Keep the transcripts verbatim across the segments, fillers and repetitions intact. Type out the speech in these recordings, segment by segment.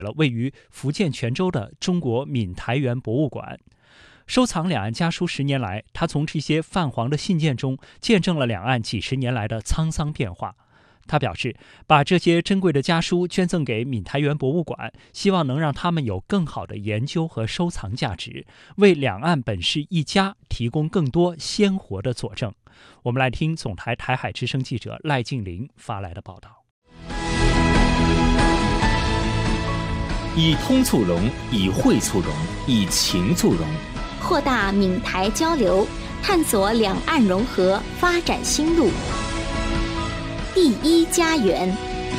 了位于福建泉州的中国闽台园博物馆。收藏两岸家书十年来，他从这些泛黄的信件中见证了两岸几十年来的沧桑变化。他表示，把这些珍贵的家书捐赠给闽台园博物馆，希望能让他们有更好的研究和收藏价值，为两岸本是一家提供更多鲜活的佐证。我们来听总台台海之声记者赖静玲发来的报道。 以通促融，以会促融，以情促融， 扩大闽台交流，探索两岸融合发展新路。第一家园。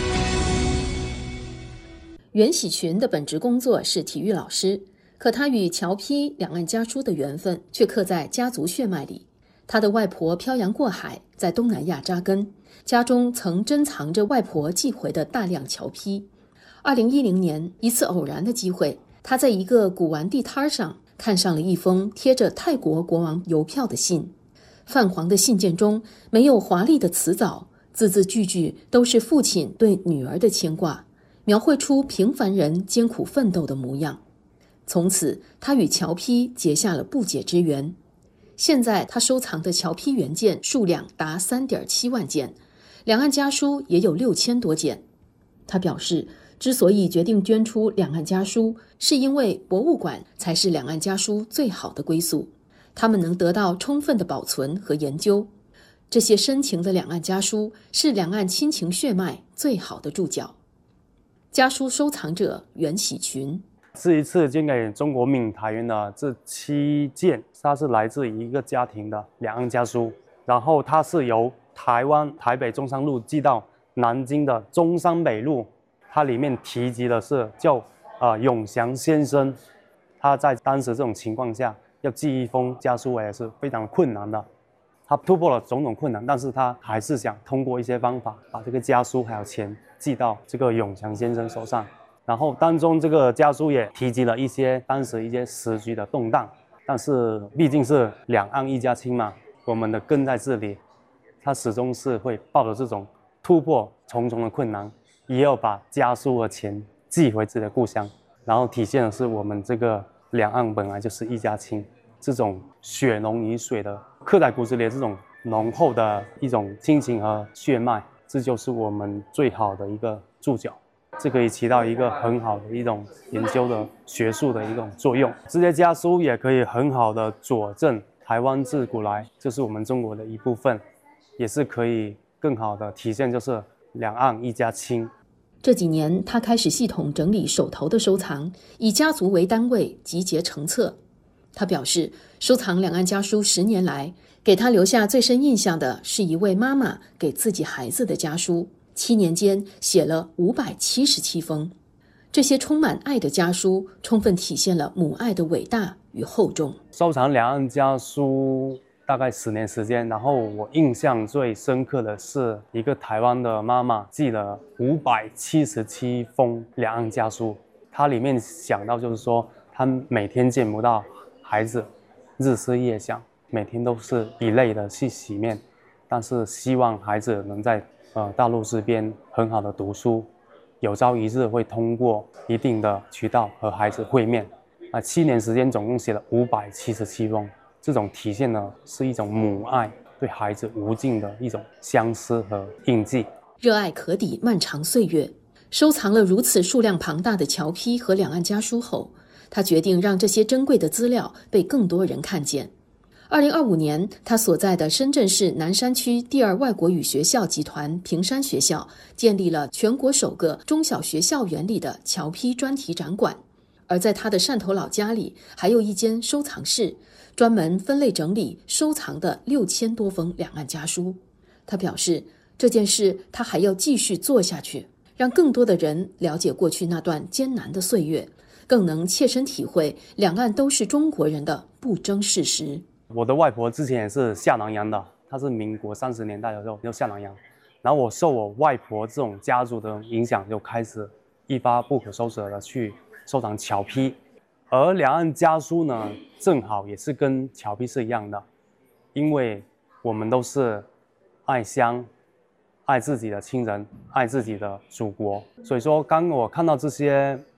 袁喜群的本职工作是体育老师，可他与侨批两岸家书的缘分却刻在家族血脉里。他的外婆漂洋过海，在东南亚扎根，家中曾珍藏着外婆寄回的大量侨批。二零一零年，一次偶然的机会，他在一个古玩地摊上看上了一封贴着泰国国王邮票的信。泛黄的信件中没有华丽的辞藻，字字句句都是父亲对女儿的牵挂，描绘出平凡人艰苦奋斗的模样。从此，他与侨批结下了不解之缘。现在他收藏的侨批原件数量达 三点七万件，两岸家书也有六千多件。他表示，之所以决定捐出两岸家书，是因为博物馆才是两岸家书最好的归宿，他们能得到充分的保存和研究。这些深情的两岸家书是两岸亲情血脉最好的注脚。家书收藏者袁喜群， 这一次捐给中国闽台园的这七件，它是来自一个家庭的两岸家书，然后它是由台湾台北中山路寄到南京的中山北路。它里面提及的是叫呃永祥先生，他在当时这种情况下要寄一封家书也是非常困难的。他突破了种种困难，但是他还是想通过一些方法把这个家书还有钱寄到这个永祥先生手上。然后当中这个家书也提及了一些当时一些时局的动荡，但是毕竟是两岸一家亲嘛，我们的根在这里，他始终是会抱着这种突破重重的困难，也要把家书和钱寄回自己的故乡，然后体现的是我们这个两岸本来就是一家亲，这种血浓于水的刻在骨子里的这种浓厚的一种亲情和血脉，这就是我们最好的一个注脚，这可以起到一个很好的一种研究的学术的一种作用。这些家书也可以很好的佐证台湾自古来就是我们中国的一部分，也是可以更好的体现就是两岸一家亲。 这几年，他开始系统整理手头的收藏，以家族为单位集结成册。他表示，收藏两岸家书十年来，给他留下最深印象的是一位妈妈给自己孩子的家书，七年间写了五百七十七封。这些充满爱的家书，充分体现了母爱的伟大与厚重。 收藏两岸家书大概十年时间，然后我印象最深刻的是一个台湾的妈妈寄了五百七十七封两岸家书，它里面想到就是说，她每天见不到孩子，日思夜想，每天都是以泪的去洗面，但是希望孩子能在呃大陆这边很好的读书，有朝一日会通过一定的渠道和孩子会面。啊，七年时间总共写了五百七十七封。这种体现呢，是一种母爱对孩子无尽的一种相思和印记。 热爱可抵漫长岁月，收藏了如此数量庞大的侨批和两岸家书后，他决定让这些珍贵的资料被更多人看见。二零二五年，他所在的深圳市南山区第二外国语学校集团平山学校建立了全国首个中小学校园里的侨批专题展馆，而在他的汕头老家里，还有一间收藏室，专门分类整理收藏的六千多封两岸家书。他表示，这件事他还要继续做下去，让更多的人了解过去那段艰难的岁月，更能切身体会两岸都是中国人的不争事实。 我的外婆之前也是下南洋的，她是民国三十年代的时候就下南洋，然后我受我外婆这种家族的影响，就开始一发不可收拾的去收藏侨批。而两岸家书呢，正好也是跟侨批是一样的，因为我们都是爱乡、爱自己的亲人、爱自己的祖国，所以说，刚我看到这些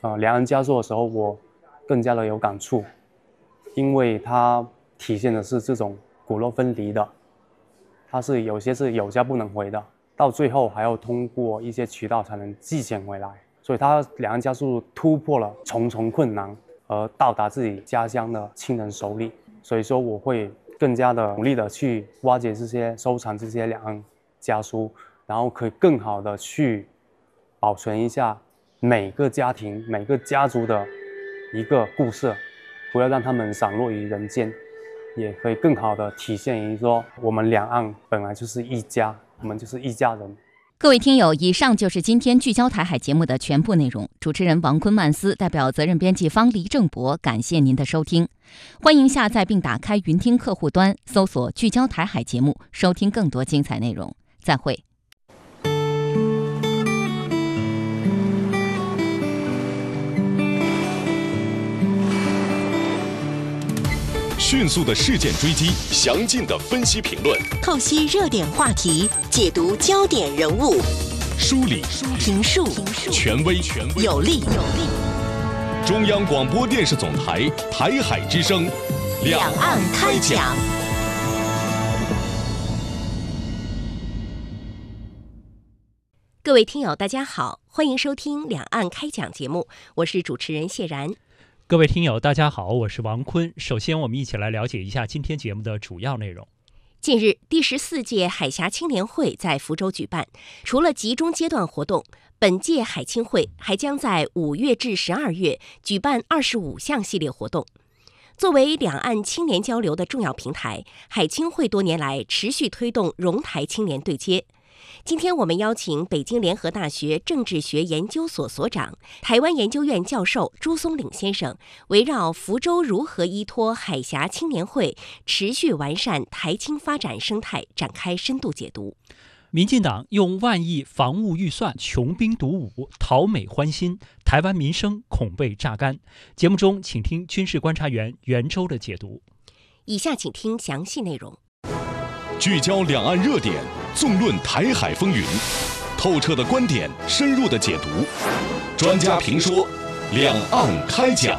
呃两岸家书的时候，我更加的有感触，因为它体现的是这种骨肉分离的，它是有些是有家不能回的，到最后还要通过一些渠道才能寄钱回来，所以它两岸家书突破了重重困难，而到达自己家乡的亲人手里。所以说我会更加的努力的去挖掘这些收藏这些两岸家书，然后可以更好的去保存一下每个家庭每个家族的一个故事，不要让他们散落于人间，也可以更好的体现于说我们两岸本来就是一家，我们就是一家人。 各位听友，以上就是今天聚焦台海节目的全部内容。主持人王坤、曼斯代表责任编辑方黎正博，感谢您的收听。欢迎下载并打开云听客户端，搜索聚焦台海节目，收听更多精彩内容。再会。 迅速的事件追击，详尽的分析评论， 透析热点话题，解读焦点人物， 梳理、 评述、 权威、 有力。 中央广播电视总台台海之声， 两岸开讲。各位听友，大家好，欢迎收听《两岸开讲》节目，我是主持人谢然。 各位听友大家好，我是王坤。首先我们一起来了解一下今天节目的主要内容。 近日，第十四届海峡青年会在福州举办，除了集中阶段活动，本届海青会还将在五月至十二月举办二十五项系列活动。作为两岸青年交流的重要平台，海青会多年来持续推动荣台青年对接。今天我们邀请北京联合大学政治学研究所所长、台湾研究院教授朱松岭先生，围绕福州如何依托海峡青年会持续完善台青发展生态展开深度解读。 民进党用万亿防务预算穷兵黩武，讨美欢心，台湾民生恐被榨干。节目中请听军事观察员袁周的解读。 以下请听详细内容。 聚焦两岸热点，纵论台海风云，透彻的观点，深入的解读，专家评说，两岸开讲。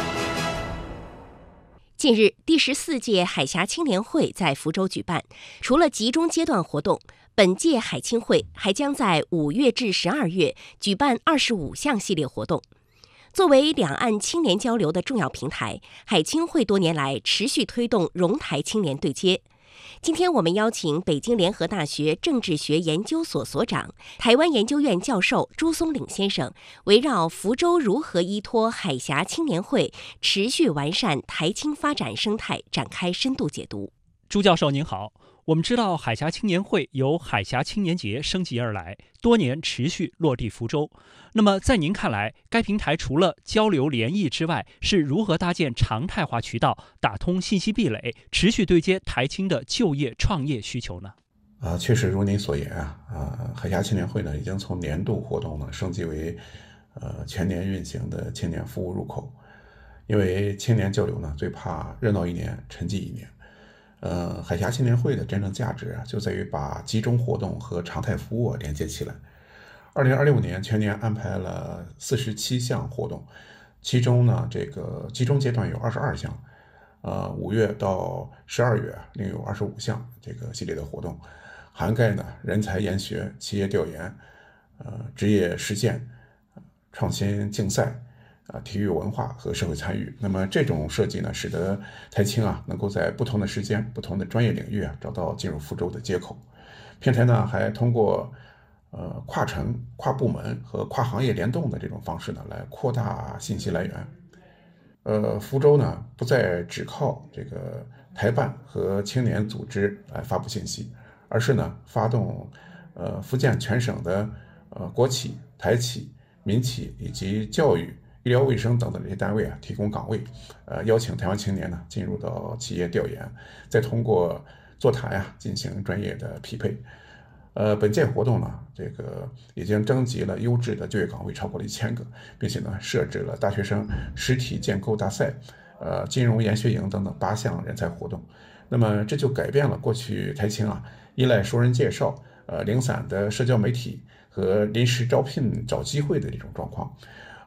近日，第十四届海峡青年会在福州举办，除了集中阶段活动，本届海青会还将在五月至十二月举办二十五项系列活动。作为两岸青年交流的重要平台，海青会多年来持续推动荣台青年对接。今天我们邀请北京联合大学政治学研究所所长、台湾研究院教授朱松岭先生，围绕福州如何依托海峡青年会持续完善台青发展生态展开深度解读。 朱教授您好，我们知道海峡青年会由海峡青年节升级而来，多年持续落地福州。那么在您看来，该平台除了交流联谊之外，是如何搭建常态化渠道，打通信息壁垒，持续对接台青的就业创业需求呢？ 啊，确实如您所言啊，啊，海峡青年会呢已经从年度活动呢升级为呃全年运行的青年服务入口。因为青年交流呢最怕热闹一年沉寂一年。呃，海峡青年会的真正价值啊，就在于把集中活动和常态服务连接起来。二零二六年全年安排了四十七项活动，其中呢，这个集中阶段有二十二项，呃，五月到十二月另有二十五项这个系列的活动，涵盖呢人才研学、企业调研、呃职业实践、创新竞赛。啊，体育文化和社会参与。那么这种设计呢，使得台青啊能够在不同的时间、不同的专业领域啊找到进入福州的接口。平台呢还通过呃跨城、跨部门和跨行业联动的这种方式呢，来扩大信息来源。呃，福州呢不再只靠这个台办和青年组织来发布信息，而是呢发动呃福建全省的呃国企、台企、民企以及教育、医疗卫生等等这些单位啊，提供岗位，呃，邀请台湾青年呢进入到企业调研，再通过座谈啊进行专业的匹配。呃，本届活动呢，这个已经征集了优质的就业岗位超过了一千个，并且呢设置了大学生实体建构大赛、呃金融研学营等等八项人才活动。那么这就改变了过去台青啊依赖熟人介绍、呃零散的社交媒体和临时招聘找机会的这种状况。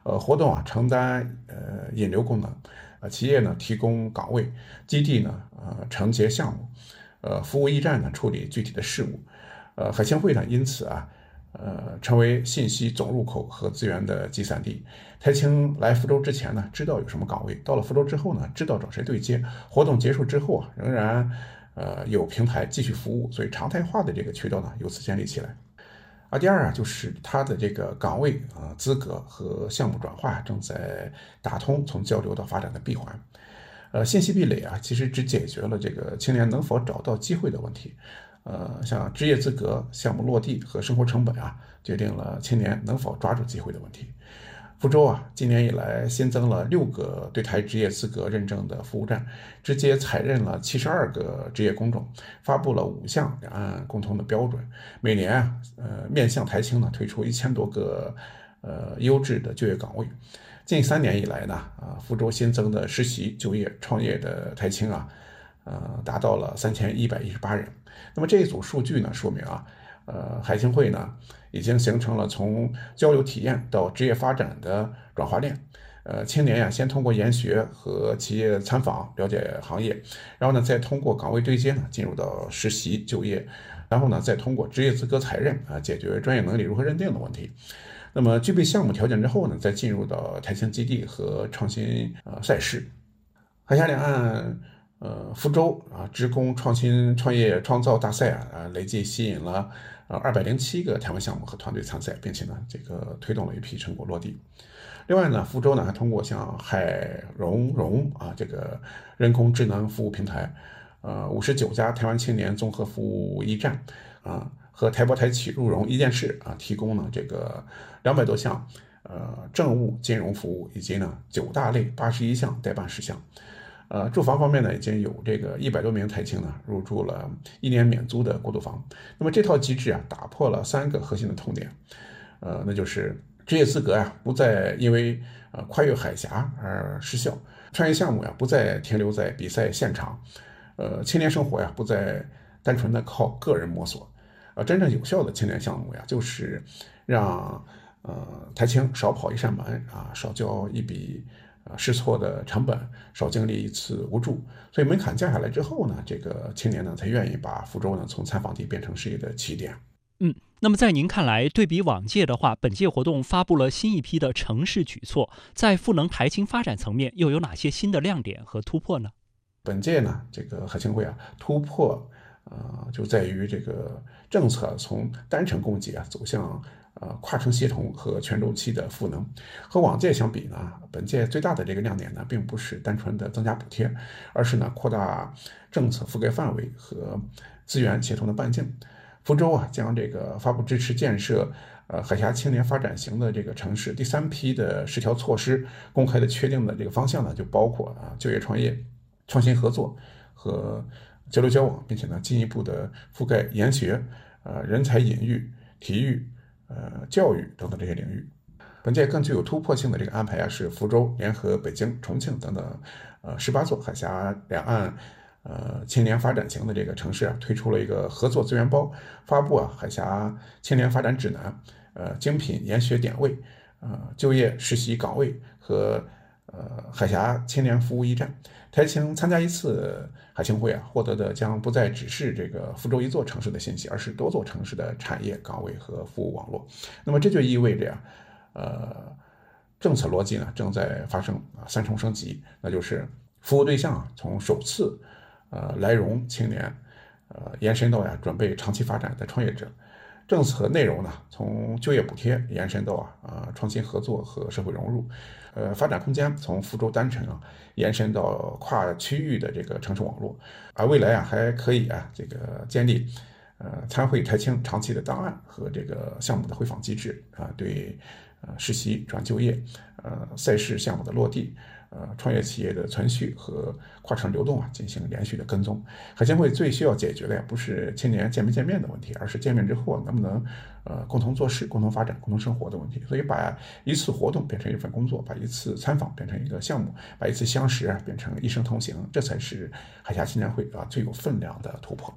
呃，活动啊承担呃引流功能，呃，企业呢提供岗位，基地呢呃承接项目，呃，服务驿站呢处理具体的事务，呃，海青会呢因此啊。呃，成为信息总入口和资源的集散地。台青来福州之前呢，知道有什么岗位；到了福州之后呢，知道找谁对接。活动结束之后啊，仍然呃有平台继续服务，所以常态化的这个渠道呢，由此建立起来。啊，第二啊，就是它的这个岗位啊、呃、资格和项目转化正在打通从交流到发展的闭环。呃，信息壁垒啊，其实只解决了这个青年能否找到机会的问题。呃，像职业资格、项目落地和生活成本啊，决定了青年能否抓住机会的问题。福州啊，今年以来新增了六个对台职业资格认证的服务站，直接采认了七十二个职业工种，发布了五项两岸共同的标准。每年啊，呃，面向台青呢，推出一千多个呃优质的就业岗位。近三年以来呢，啊，福州新增的实习、就业、创业的台青啊，呃，达到了三千一百一十八人。那么这一组数据呢，说明啊，呃，海青会呢已经形成了从交流体验到职业发展的转化链。呃，青年呀，先通过研学和企业参访了解行业，然后呢，再通过岗位对接呢进入到实习就业，然后呢，再通过职业资格采认啊，解决专业能力如何认定的问题。那么具备项目条件之后呢，再进入到台青基地和创新呃赛事。海峡两岸。呃，福州啊，职工创新创业创造大赛啊，累计吸引了呃二百零七个台湾项目和团队参赛，并且呢，这个推动了一批成果落地。另外呢，福州呢还通过像海融融啊这个人工智能服务平台，呃，五十九家台湾青年综合服务驿站啊，和台胞台企入融一件事啊，提供了这个两百多项呃政务金融服务，以及呢九大类八十一项代办事项。呃，住房方面呢，已经有这个一百多名台青呢入住了一年免租的过渡房。那么这套机制啊，打破了三个核心的痛点，呃，那就是职业资格啊不再因为呃跨越海峡而失效，创业项目呀不再停留在比赛现场，呃，青年生活呀不再单纯的靠个人摸索，呃，真正有效的青年项目呀，就是让呃台青少跑一扇门啊，少交一笔。呃，试错的成本，少经历一次无助，所以门槛降下来之后呢，这个青年呢才愿意把福州呢从参访地变成事业的起点。 嗯，那么在您看来，对比往届的话，本届活动发布了新一批的城市举措，在赋能台青发展层面又有哪些新的亮点和突破呢？ 本届呢，这个海青会啊突破，呃，就在于这个政策从单程供给啊走向。呃，跨城协同和全周期的赋能，和往届相比呢，本届最大的这个亮点呢，并不是单纯的增加补贴，而是呢扩大政策覆盖范围和资源协同的半径。福州啊，将这个发布支持建设呃海峡青年发展型的这个城市第三批的十条措施，公开的确定的这个方向呢，就包括啊就业创业、创新合作和交流交往，并且呢进一步的覆盖研学、呃人才引育、体育。呃，教育等等这些领域，本届更具有突破性的这个安排啊，是福州联合北京、重庆等等，呃，十八座海峡两岸呃青年发展型的这个城市啊，推出了一个合作资源包，发布啊海峡青年发展指南，呃，精品研学点位，呃，就业实习岗位和呃海峡青年服务驿站。台青参加一次海青会啊，获得的将不再只是这个福州一座城市的信息，而是多座城市的产业岗位和服务网络。那么这就意味着呀，呃，政策逻辑呢正在发生啊三重升级，那就是服务对象啊从首次呃来融青年，呃延伸到呀准备长期发展的创业者。政策内容呢，从就业补贴延伸到啊啊创新合作和社会融入，呃发展空间从福州单城啊延伸到跨区域的这个城市网络，而未来啊还可以啊这个建立呃参会台青长期的档案和这个项目的回访机制啊，对呃实习转就业呃赛事项目的落地。呃，创业企业的存续和跨城流动啊，进行连续的跟踪。海青会最需要解决的呀，不是青年见没见面的问题，而是见面之后能不能呃共同做事、共同发展、共同生活的问题。所以，把一次活动变成一份工作，把一次参访变成一个项目，把一次相识啊变成一生同行，这才是海峡青年会啊最有分量的突破。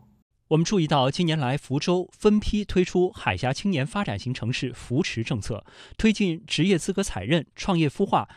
我们注意到，近年来福州分批推出海峡青年发展型城市扶持政策，推进职业资格采认、创业孵化、